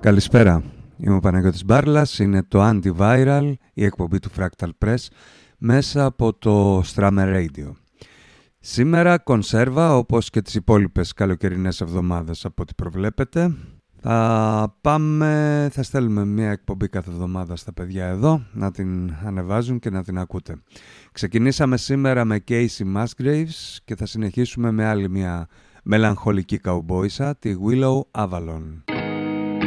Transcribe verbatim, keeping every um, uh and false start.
Καλησπέρα, είμαι ο Παναγιώτης Μπάρλας, είναι το Antiviral, η εκπομπή του Fractal Press, μέσα από το Strammer Radio. Σήμερα κονσέρβα, όπως και τις υπόλοιπες καλοκαιρινές εβδομάδες από ό,τι προβλέπετε. Θα πάμε, θα στέλνουμε μια εκπομπή κάθε εβδομάδα στα παιδιά εδώ, να την ανεβάζουν και να την ακούτε. Ξεκινήσαμε σήμερα με Casey Musgraves και θα συνεχίσουμε με άλλη μια μελαγχολική καουμπόισσα, τη Willow Avalon.